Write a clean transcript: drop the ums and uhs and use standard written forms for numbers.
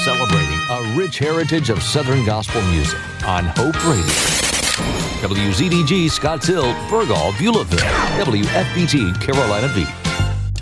celebrating a rich heritage of Southern gospel music on Hope Radio. WZDG Scotts Hill, Burgaw, Beulahville, WFBT Carolina Beach.